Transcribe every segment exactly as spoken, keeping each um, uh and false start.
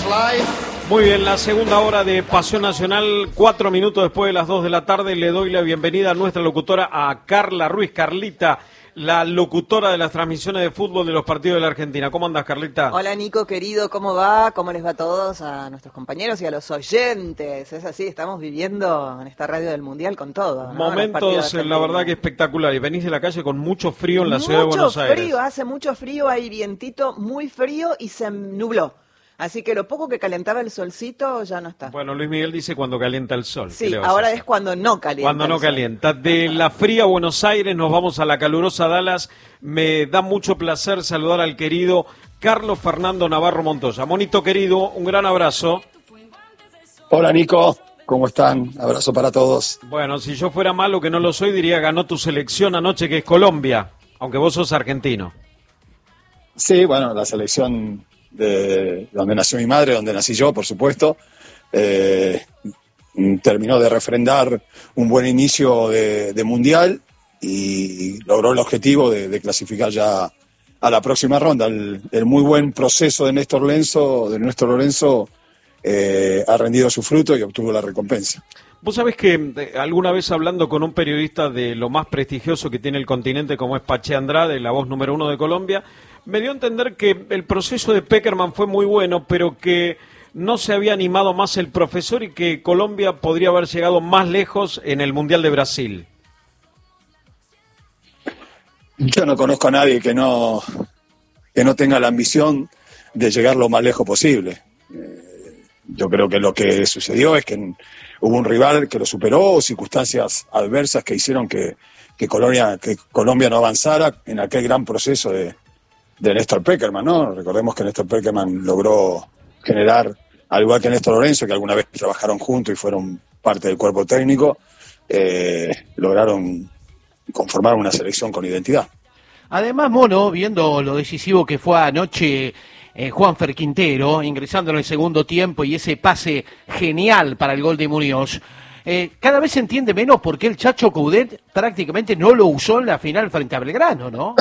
Muy bien, la segunda hora de Pasión Nacional, cuatro minutos después de las dos de la tarde, le doy la bienvenida a nuestra locutora, a Carla Ruiz. Carlita, la locutora de las transmisiones de fútbol de los partidos de la Argentina. ¿Cómo andas, Carlita? Hola, Nico, querido, ¿cómo va? ¿Cómo les va a todos, a nuestros compañeros y a los oyentes? Es así, estamos viviendo en esta radio del Mundial con todo, ¿no? Momentos, la verdad que espectacular. Y venís de la calle con mucho frío en la ciudad de Buenos Aires. Mucho frío, hace mucho frío, hay vientito muy frío y se nubló. Así que lo poco que calentaba el solcito ya no está. Bueno, Luis Miguel dice cuando calienta el sol. Sí, ahora es cuando no calienta. Cuando no calienta. De la fría Buenos Aires nos vamos a la calurosa Dallas. Me da mucho placer saludar al querido Carlos Fernando Navarro Montoya. Monito querido, un gran abrazo. Hola Nico, ¿cómo están? Abrazo para todos. Bueno, si yo fuera malo, que no lo soy, diría ganó tu selección anoche, que es Colombia, aunque vos sos argentino. Sí, bueno, la selección de donde nació mi madre, donde nací yo, por supuesto, eh, terminó de refrendar un buen inicio de, de mundial y logró el objetivo de, de clasificar ya a la próxima ronda. El, el muy buen proceso de Néstor Lorenzo, de Néstor Lorenzo eh, ha rendido su fruto y obtuvo la recompensa. Vos sabés que eh, alguna vez hablando con un periodista de lo más prestigioso que tiene el continente, como es Pache Andrade, la voz número uno de Colombia, me dio a entender que el proceso de Pekerman fue muy bueno, pero que no se había animado más el profesor y que Colombia podría haber llegado más lejos en el Mundial de Brasil. Yo no conozco a nadie que no, que no tenga la ambición de llegar lo más lejos posible. Eh, yo creo que lo que sucedió es que hubo un rival que lo superó, o circunstancias adversas que hicieron que, que, Colombia, que Colombia no avanzara en aquel gran proceso de de Néstor Pekerman, ¿no? Recordemos que Néstor Pekerman logró generar, al igual que Néstor Lorenzo, que alguna vez trabajaron juntos y fueron parte del cuerpo técnico, eh, lograron conformar una selección con identidad. Además, Mono, viendo lo decisivo que fue anoche eh, Juanfer Quintero, ingresando en el segundo tiempo y ese pase genial para el gol de Muñoz, eh, cada vez se entiende menos por qué el Chacho Coudet prácticamente no lo usó en la final frente a Belgrano, ¿no?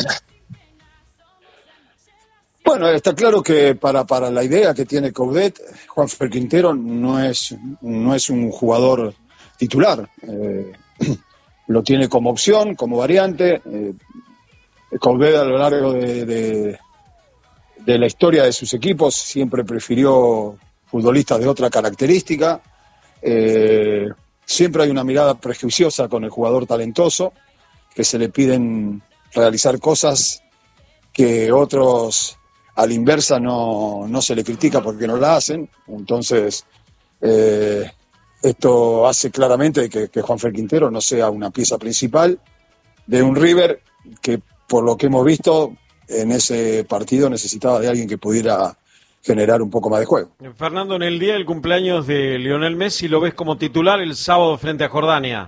Bueno, está claro que para, para la idea que tiene Coudet, Juanfer Quintero no es, no es un jugador titular. Eh, lo tiene como opción, como variante. Eh, Coudet a lo largo de, de, de la historia de sus equipos siempre prefirió futbolistas de otra característica. Eh, siempre hay una mirada prejuiciosa con el jugador talentoso, que se le piden realizar cosas que otros a la inversa no, no se le critica porque no la hacen. Entonces eh, esto hace claramente que, que Juanfer Quintero no sea una pieza principal de un River que, por lo que hemos visto en ese partido, necesitaba de alguien que pudiera generar un poco más de juego. Fernando, en el día del cumpleaños de Lionel Messi, ¿lo ves como titular el sábado frente a Jordania?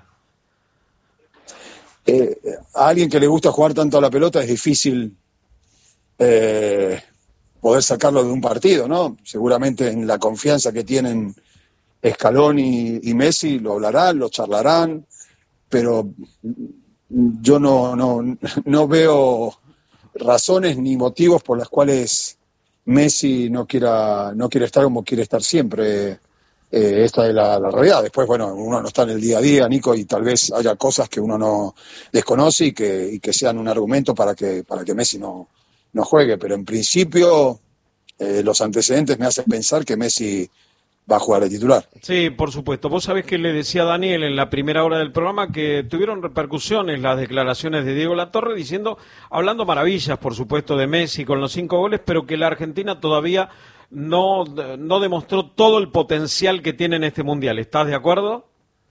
Eh, a alguien que le gusta jugar tanto a la pelota es difícil eh, poder sacarlo de un partido, ¿no? Seguramente en la confianza que tienen Scaloni y Messi lo hablarán, lo charlarán, pero yo no, no, no veo razones ni motivos por las cuales Messi no quiera, no quiere estar como quiere estar siempre. Eh, esta es la, la realidad. Después, bueno, uno no está en el día a día, Nico, y tal vez haya cosas que uno no desconoce y que, y que sean un argumento para que, para que Messi no, no juegue, pero en principio eh, los antecedentes me hacen pensar que Messi va a jugar de titular. Sí, por supuesto. Vos sabés que le decía a Daniel en la primera hora del programa que tuvieron repercusiones las declaraciones de Diego Latorre diciendo, hablando maravillas, por supuesto, de Messi con los cinco goles, pero que la Argentina todavía no, no demostró todo el potencial que tiene en este Mundial. ¿Estás de acuerdo?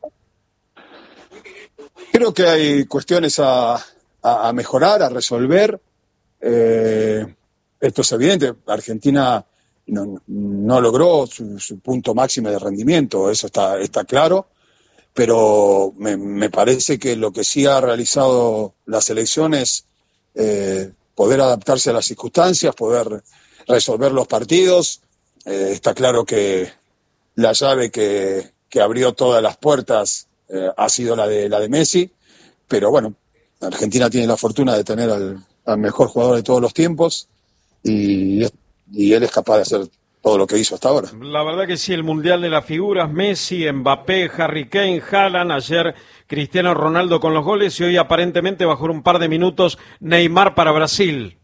Creo que hay cuestiones a, a, a mejorar, a resolver. Eh, esto es evidente. Argentina no, no logró su, su punto máximo de rendimiento, eso está, está claro, pero me, me parece que lo que sí ha realizado la selección es eh, poder adaptarse a las circunstancias, poder resolver los partidos. Eh, está claro que la llave que, que abrió todas las puertas eh, ha sido la de, la de Messi, pero bueno, Argentina tiene la fortuna de tener al, al mejor jugador de todos los tiempos y, y él es capaz de hacer todo lo que hizo hasta ahora. La verdad que sí, el Mundial de las Figuras, Messi, Mbappé, Harry Kane, Haaland, ayer Cristiano Ronaldo con los goles y hoy aparentemente bajó un par de minutos Neymar para Brasil.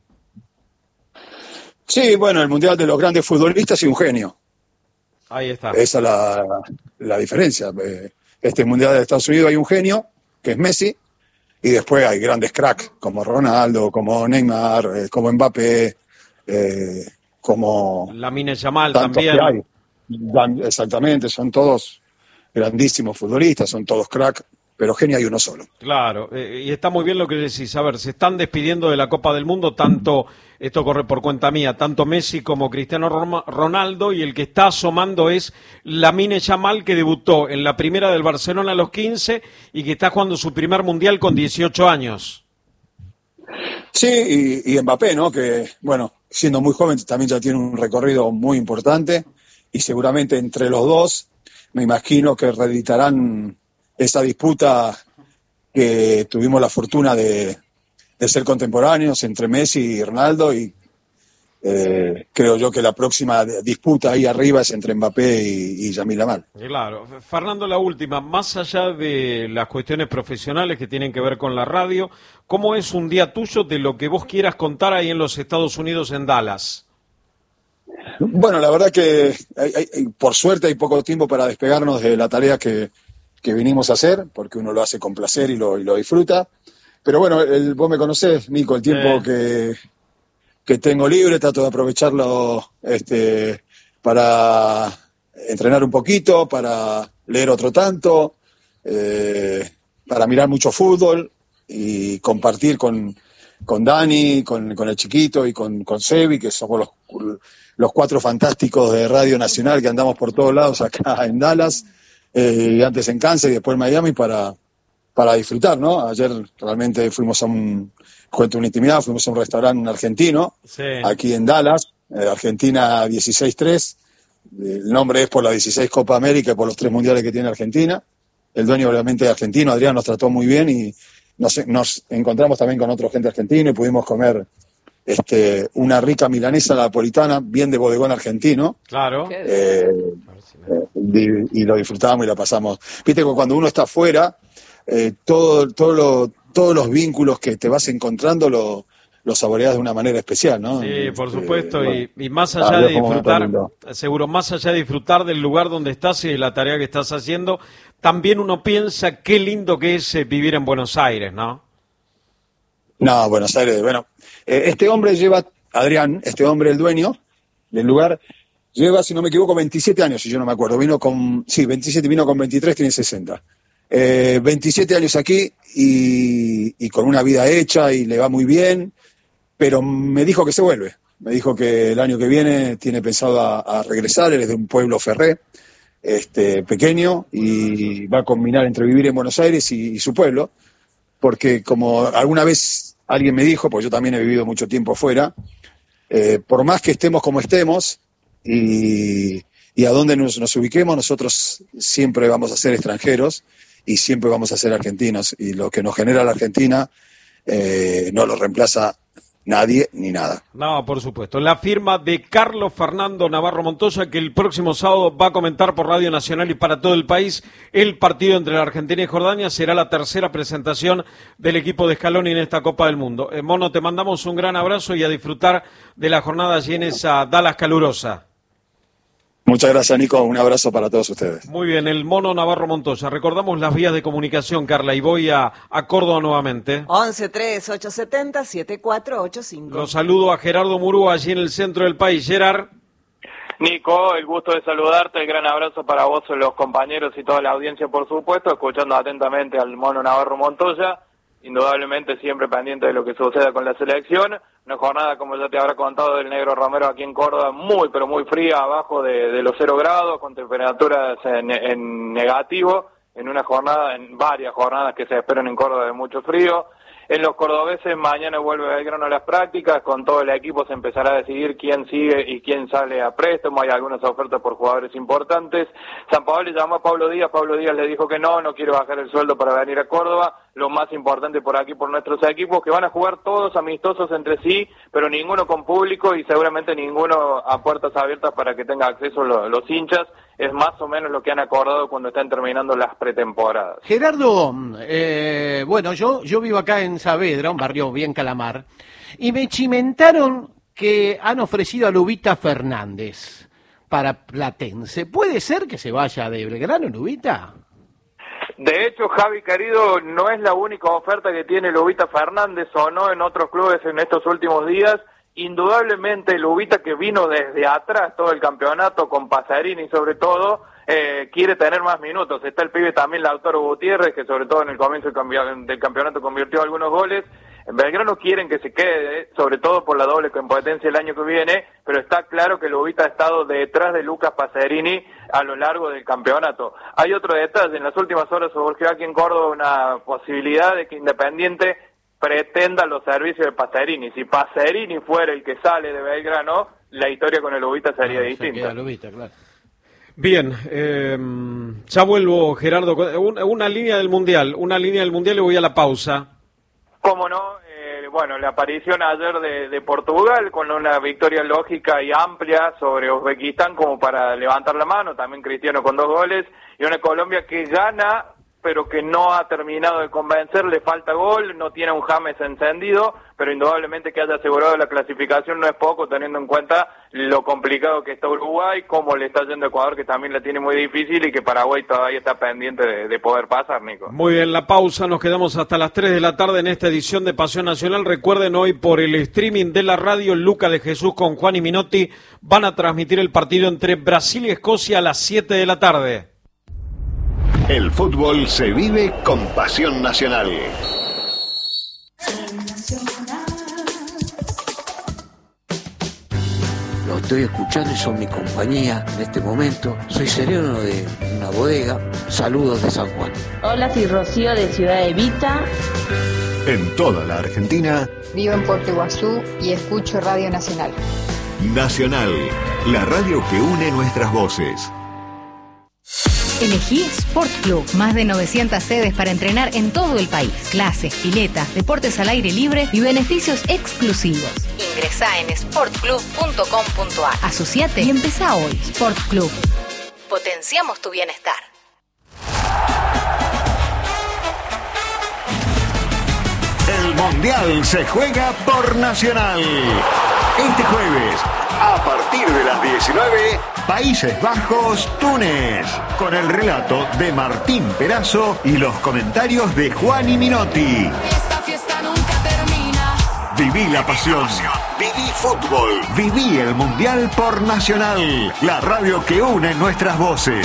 Sí, bueno, el Mundial de los grandes futbolistas y un genio. Ahí está. Esa es la, la diferencia. Este Mundial de Estados Unidos hay un genio, que es Messi, y después hay grandes cracks, como Ronaldo, como Neymar, como Mbappé, eh, como... Lamine Yamal también. Exactamente, son todos grandísimos futbolistas, son todos cracks, pero genio hay uno solo. Claro, eh, y está muy bien lo que decís. A ver, se están despidiendo de la Copa del Mundo, tanto, esto corre por cuenta mía, tanto Messi como Cristiano Ronaldo, y el que está asomando es Lamine Yamal, que debutó en la primera del Barcelona a los quince y que está jugando su primer Mundial con dieciocho años. Sí, y, y Mbappé, ¿no? Que, bueno, siendo muy joven también ya tiene un recorrido muy importante y seguramente entre los dos me imagino que reeditarán esa disputa que tuvimos la fortuna de, de ser contemporáneos entre Messi y Ronaldo y eh, creo yo que la próxima disputa ahí arriba es entre Mbappé y, y Lamine Yamal. Claro. Fernando, la última, más allá de las cuestiones profesionales que tienen que ver con la radio, ¿cómo es un día tuyo de lo que vos quieras contar ahí en los Estados Unidos, en Dallas? Bueno, la verdad que hay, hay, por suerte hay poco tiempo para despegarnos de la tarea que, que vinimos a hacer, porque uno lo hace con placer y lo, y lo disfruta. Pero bueno, el, vos me conocés, Nico, el tiempo eh. que, que tengo libre, trato de aprovecharlo este, para entrenar un poquito, para leer otro tanto, eh, para mirar mucho fútbol y compartir con, con Dani, con, con el chiquito y con, con Sebi, que somos los, los cuatro fantásticos de Radio Nacional que andamos por todos lados acá en Dallas, eh, antes en Kansas y después en Miami para, para disfrutar, ¿no? Ayer realmente fuimos a un, cuento una intimidad, fuimos a un restaurante argentino, sí, aquí en Dallas, eh, Argentina dieciséis tres, el nombre es por la dieciséis Copa América y por los tres mundiales que tiene Argentina. El dueño obviamente es argentino, Adrián, nos trató muy bien y nos, nos encontramos también con otra gente argentina y pudimos comer este, una rica milanesa napolitana, bien de bodegón argentino. Claro. Eh, eh, y, y lo disfrutamos y la pasamos. Viste que cuando uno está afuera, eh, todo, todo lo, todos los vínculos que te vas encontrando lo, lo saboreas de una manera especial, ¿no? Sí, por supuesto, eh, y, y más allá ah, de disfrutar, seguro, más allá de disfrutar del lugar donde estás y de la tarea que estás haciendo, también uno piensa qué lindo que es eh, vivir en Buenos Aires, ¿no? No, Buenos Aires, bueno, eh, este hombre lleva, Adrián, este hombre, el dueño del lugar, lleva, si no me equivoco, veintisiete años, si yo no me acuerdo, vino con, sí, veintisiete, vino con veintitrés, tiene sesenta. Eh, veintisiete años aquí y, y con una vida hecha y le va muy bien, pero me dijo que se vuelve, me dijo que el año que viene tiene pensado a, a regresar, él es de un pueblo ferré, este, pequeño, y va a combinar entre vivir en Buenos Aires y, y su pueblo, porque como alguna vez alguien me dijo, porque yo también he vivido mucho tiempo afuera, eh, por más que estemos como estemos y, y a donde nos, nos ubiquemos, nosotros siempre vamos a ser extranjeros y siempre vamos a ser argentinos, y lo que nos genera la Argentina eh, no lo reemplaza nadie ni nada. No, por supuesto. La firma de Carlos Fernando Navarro Montoya, que el próximo sábado va a comentar por Radio Nacional y para todo el país el partido entre la Argentina y Jordania. Será la tercera presentación del equipo de Scaloni en esta Copa del Mundo. Eh, Mono, te mandamos un gran abrazo y a disfrutar de la jornada allí en esa Dallas calurosa. Muchas gracias, Nico. Un abrazo para todos ustedes. Muy bien, el Mono Navarro Montoya. Recordamos las vías de comunicación, Carla, y voy a, a Córdoba nuevamente. once tres ocho siete cero siete cuatro ocho cinco. Los saludo a Gerardo Murúa, allí en el centro del país. Gerard. Nico, el gusto de saludarte, el gran abrazo para vos, los compañeros y toda la audiencia, por supuesto, escuchando atentamente al Mono Navarro Montoya, indudablemente siempre pendiente de lo que suceda con la selección. Una jornada, como ya te habrá contado, del Negro Romero aquí en Córdoba, muy pero muy fría, abajo de, de los cero grados, con temperaturas en, en negativo, en una jornada, en varias jornadas que se esperan en Córdoba de mucho frío. En los cordobeses mañana vuelve Belgrano a las prácticas, con todo el equipo se empezará a decidir quién sigue y quién sale a préstamo, hay algunas ofertas por jugadores importantes. San Paolo llamó a Pablo Díaz, Pablo Díaz le dijo que no, no quiere bajar el sueldo para venir a Córdoba. Lo más importante por aquí, por nuestros equipos, que van a jugar todos amistosos entre sí, pero ninguno con público y seguramente ninguno a puertas abiertas para que tenga acceso los, los hinchas. Es más o menos lo que han acordado cuando están terminando las pretemporadas. Gerardo, eh, bueno, yo, yo vivo acá en Saavedra, un barrio bien Calamar, y me chimentaron que han ofrecido a Lubita Fernández para Platense. ¿Puede ser que se vaya de Belgrano, Lubita? De hecho, Javi querido, no es la única oferta que tiene Lubita Fernández, o no en otros clubes en estos últimos días. Indudablemente Lubita, que vino desde atrás todo el campeonato con Pacerini sobre todo, eh, quiere tener más minutos. Está el pibe también Lautaro Gutiérrez, que sobre todo en el comienzo del campeonato convirtió algunos goles. En Belgrano quieren que se quede, sobre todo por la doble competencia el año que viene, pero está claro que Lubita ha estado detrás de Lucas Pacerini a lo largo del campeonato. Hay otro detalle, en las últimas horas surgió aquí en Córdoba una posibilidad de que Independiente pretenda los servicios de Pacerini. Si Pacerini fuera el que sale de Belgrano, la historia con el Lubita sería ah, distinta. Se queda Lubita, claro. Bien, eh, ya vuelvo, Gerardo. Una, una línea del Mundial, una línea del Mundial y voy a la pausa. Cómo no, eh, bueno, la aparición ayer de, de Portugal con una victoria lógica y amplia sobre Uzbekistán como para levantar la mano, también Cristiano con dos goles, y una Colombia que gana, pero que no ha terminado de convencer, le falta gol, no tiene un James encendido, pero indudablemente que haya asegurado la clasificación no es poco, teniendo en cuenta lo complicado que está Uruguay, cómo le está yendo a Ecuador, que también la tiene muy difícil, y que Paraguay todavía está pendiente de, de poder pasar, Nico. Muy bien, la pausa, nos quedamos hasta las tres de la tarde en esta edición de Pasión Nacional. Recuerden, hoy por el streaming de la radio, Luca de Jesús con Juan y Minotti van a transmitir el partido entre Brasil y Escocia a las siete de la tarde. El fútbol se vive con Pasión Nacional. Lo estoy escuchando y son mi compañía en este momento. Soy sereno de una bodega. Saludos de San Juan. Hola, soy Rocío de Ciudad Evita. En toda la Argentina. Vivo en Puerto Iguazú y escucho Radio Nacional. Nacional, la radio que une nuestras voces. Elegí Sport Club, más de novecientas sedes para entrenar en todo el país. Clases, piletas, deportes al aire libre y beneficios exclusivos. Ingresá en sport club punto com punto a r. Asociate y empezá hoy. Sport Club. Potenciamos tu bienestar. El Mundial se juega por Nacional. Este jueves, a partir de las diecinueve, Países Bajos, Túnez, con el relato de Martín Perazo y los comentarios de Juan y Minotti. Esta fiesta nunca termina. Viví la pasión, viví fútbol, viví el Mundial por Nacional, la radio que une nuestras voces.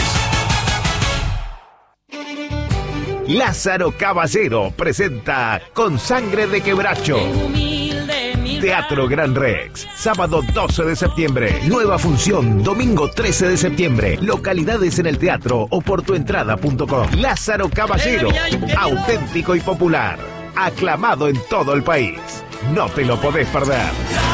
Lázaro Caballero presenta Con Sangre de Quebracho. Teatro Gran Rex, sábado doce de septiembre, nueva función, domingo trece de septiembre, localidades en el teatro o por tuentrada punto com. Lázaro Caballero, auténtico y popular, aclamado en todo el país. No te lo podés perder.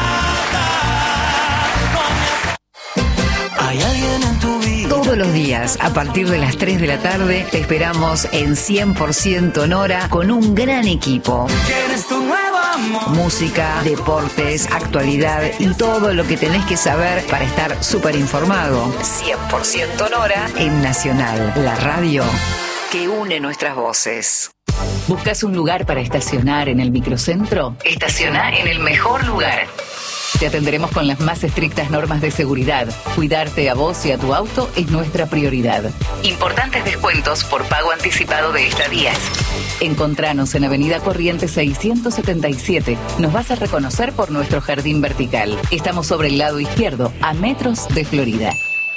Hay alguien en tu vida. Todos los días, a partir de las tres de la tarde, te esperamos en cien por ciento Nora con un gran equipo. ¿Quieres tu nuevo amor? Música, deportes, actualidad y todo lo que tenés que saber para estar súper informado. cien por ciento Nora en Nacional, la radio que une nuestras voces. ¿Buscas un lugar para estacionar en el microcentro? Estaciona en el mejor lugar. Te atenderemos con las más estrictas normas de seguridad. Cuidarte a vos y a tu auto es nuestra prioridad. Importantes descuentos por pago anticipado de estadías. Encontranos en Avenida Corrientes seiscientos setenta y siete. Nos vas a reconocer por nuestro jardín vertical. Estamos sobre el lado izquierdo, a metros de Florida.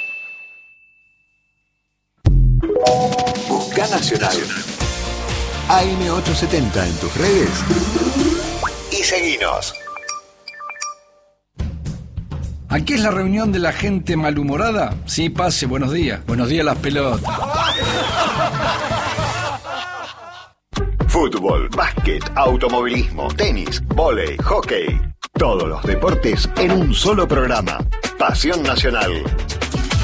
Busca Nacional. A M ochocientos setenta en tus redes. Y seguinos. ¿Aquí es la reunión de la gente malhumorada? Sí, pase, buenos días. Buenos días las pelotas. Fútbol. fútbol, básquet, automovilismo, tenis, vóley, hockey. Todos los deportes en un solo programa. Pasión Nacional.